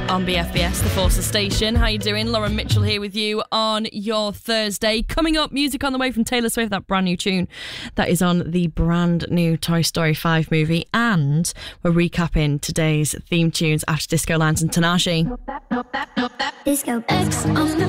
On BFBS, the Forces Station. How you doing? Lauren Mitchell here with you on your Thursday. Coming up, music on the way from Taylor Swift, that brand new tune that is on the brand new Toy Story 5 movie. And we're recapping today's theme tunes after Disco Lines and Tanashi. Disco X on the